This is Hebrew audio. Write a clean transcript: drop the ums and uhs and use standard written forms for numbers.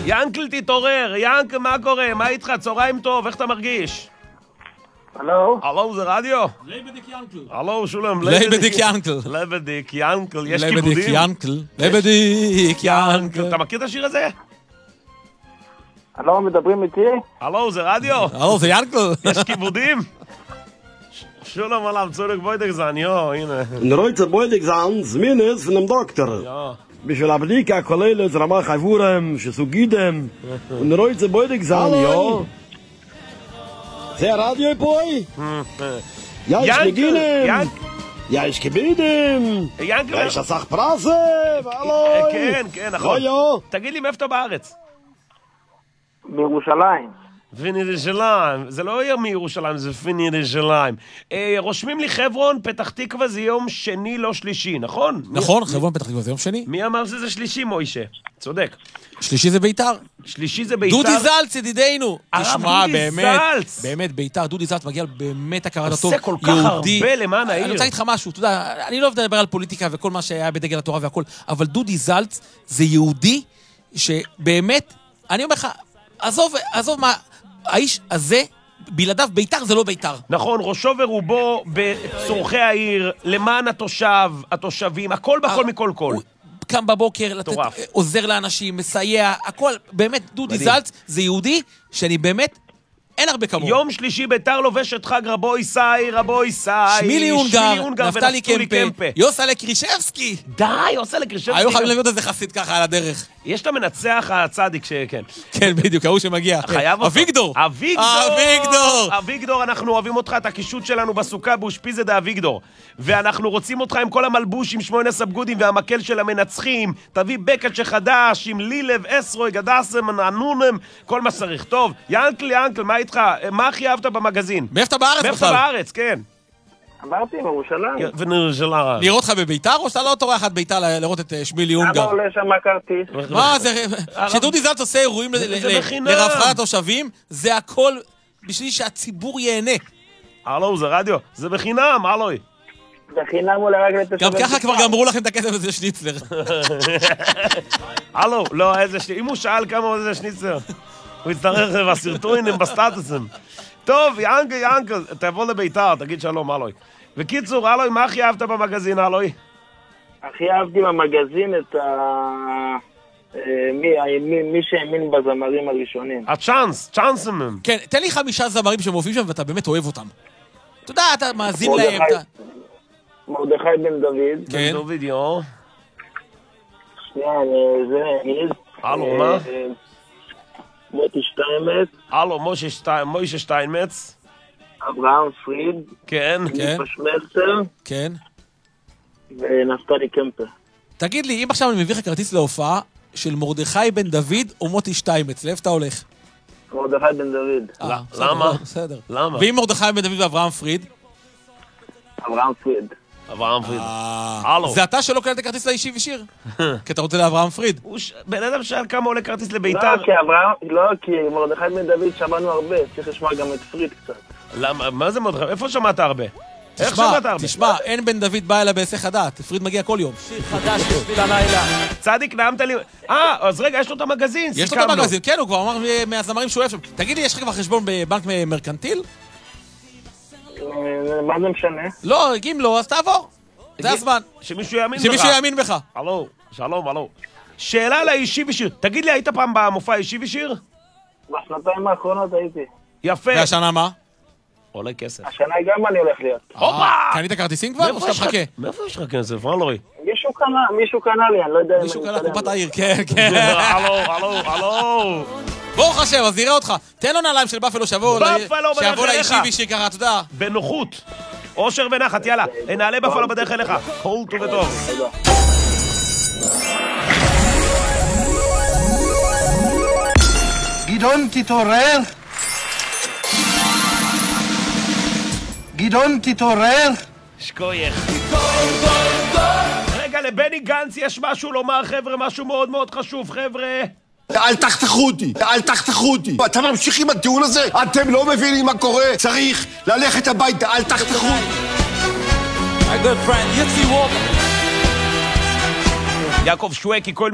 ינקל תתעורר, ינקל מה קורה? מה איתך? צהריים טוב, איך אתה מרגיש? הלו? הלו, זה רדיו? לבדיק ינקל. הלו, שולם. לבדיק ינקל. לבדיק ינקל, יש לבדיק כיבודים? ינקל. לבדיק ינקל. אתה מכיר את השיר הזה? הלו, מדברים איתי? הלו, זה רדיו? הלו, זה ינקל. יש כיבודים? שולם עליו, צודק בוידגזן, הנה. נרויצה בוידגזן, זמינס von dem Doktor. Ja. בשביל הבדיקה כוללת רמה חבורם, שסוגידם, ונרויצה בוידגזן, יו. זה הרדיו פוי? Ja, ich beginnen. Ja, ich gebieden. ינקל. Ja, ich אסך פרסה, הלו. כן, כן, נכון. תגיד לי, מאיפה אתה בארץ? בירושלים. וינירושלים, זה לא עיר מירושלים, זה וינירושלים. רושמים לי חברון, פתח תקווה זה יום שני, לא שלישי, נכון? נכון, חברון פתח תקווה זה יום שני. מי אמר שזה שלישי, מוישה? צודק. שלישי זה ביתר. שלישי זה ביתר. דודי זלץ, ידידנו. תשמע, דודי באמת, זלץ. באמת, ביתר, דודי זלץ מגיע באמת הכרת הטוב. עושה כל כך הרבה למען העיר. אני רוצה להגיד לך משהו, אתה יודע, אני לא אוהב לדבר על פוליטיקה וכל מה שהיה בדגל התורה והכל, אבל דודי זלץ זה יהודי שבאמת, אני אומר לך, עזוב מה, האיש הזה, בלעדיו ביתר זה לא ביתר. נכון, ראשו ורובו בצורכי העיר, למען התושב, התושבים, הכל בכל מכל כל. הוא קם בבוקר, עוזר לאנשים, מסייע, הכל, באמת, דודי זלץ זה יהודי שאני באמת, אין הרבה כמוהו. יום שלישי ביתר לובש את חג רבו ישי, רבו ישי. שמילי אונגר, נפתלי קמפה, יוסלה קרישבסקי. די, יוסלה קרישבסקי. היו חייבים להביא אותו חסיד ככה על הדרך. יש את המנצח הצדיק שכן. כן, בדיוק, ההוא שמגיע. חייב אותו. אביגדור. אביגדור, אנחנו אוהבים אותך, את הקישוט שלנו בסוכה באושפיזא דאביגדור. ואנחנו רוצים אותך עם כל המלבוש, עם 8 סבגודים והמקל של המנצחים. תביא בקט שחדש, עם לילב, אסרוי, גדסם, נענונם, כל מה שצריך. טוב, ינקל, מה איתך? מה הכי אהבת במגזין? מאיפה אתה בארץ בכלל? מאיפה אתה בארץ, כן. אמרתי, בירושלים. וירושלים. לראות לך בביתר, או שאתה לא טורח עד ביתר לראות את שמילי אונגר? כמה עולה שם כרטיס? מה זה? שדודי זלץ עושה אירועים לרווחת התושבים, זה הכל בשביל שהציבור ייהנה. הלו, זה רדיו. זה בחינם, הלוי. בחינם עולה רק לתושבים. גם ככה כבר גמרו לכם את הכסף הזה שניצלר. הלו, לא, אם הוא שאל כמה זה שניצלר, הוא יצטרך בסרטונים, בסטטוסים. טוב, ינקל, תבוא לביתר, תגיד שלום, הלוי. וקיצור, הלוי, מה הכי אהבת במגזין, הלוי? הכי אהבתי במגזין את מי שהאמין בזמרים הראשונים. צ'אנסים. כן, תן לי 5 זמרים שמופיעים שם ואתה באמת אוהב אותם. אתה יודע, אתה מאזין להם. מרדכי בן דוד. בן דוד, יו. שנייה, זה נגיד. הלו, מה? מוטי שטיינמץ. הלו, מוישה שטיינמץ. אברהם פריד. כן. ניפה שמלצר. כן. ונפתלי קמפה. תגיד לי, אם עכשיו אני מביא לך כרטיס להופעה של מרדכי בן דוד או מוטי שטיינמץ, לאיפה אתה הולך? מרדכי בן דוד. למה? בסדר. למה? ואם מרדכי בן דוד ואברהם פריד? אברהם פריד. אברהם פריד. הלו. זה אתה שלא קלט כרטיס לאישי ושיר? כי אתה רוצה לאברהם פריד. בן אדם שאל כמה עולה כרטיס לביתר. כי מרדכי בן דוד שמענו הרבה, צריך לשמוע גם את פריד קצת. למה? מה זה מרדכי? איפה שמעת הרבה? איך שמעת הרבה? תשמע, אין בן דוד בא אליו בהיסח הדעת, פריד מגיע כל יום. שיר חדש בשביל הלילה. צדיק, נעמת לי... אז רגע, יש לו את המגזין, סיכמנו. יש לו את המגזין, כן, הוא כבר אמר מהזמרים שהוא אוהב שם. תגיד לי, יש לך כבר חשבון בבנק מרקנטיל? מה זה משנה? לא, אם לא, אז תעבור. זה הזמן. שמישהו יאמין בך. שמישהו יאמין בך. הלו, שלום, הלו. שאלה לאישי ושיר. תגיד לי, היית פעם במופע אישי ושיר? בשנתיים האחרונות הייתי. יפה. והשנה מה? עולה כסף. השנה גם אני הולך להיות. הופה! קנית כרטיסים כבר? או שאתה מחכה? מאיפה יש לך כסף? הלוי. מישהו קנה לי, אני לא יודע. מישהו קנה קופת העיר, כן, כן. הלו. ברוך השם, אז נראה אותך. תן לו נעליים של באפלו שיבוא לאישי ואישי ככה, אתה יודע. בנוחות. אושר ונחת, יאללה. נעלה באפלו בדרך אליך. כל טוב וטוב. גדעון תתעורר. גדעון תתעורר. שקוייך. רגע, לבני גנץ יש משהו לומר, חבר'ה, משהו מאוד מאוד חשוב, חבר'ה. אל תחתכו אותי. אתה ממשיך עם הטיעון הזה? אתם לא מבינים מה קורה. צריך ללכת הביתה, אל תחתכו. יעקב שווקי, כל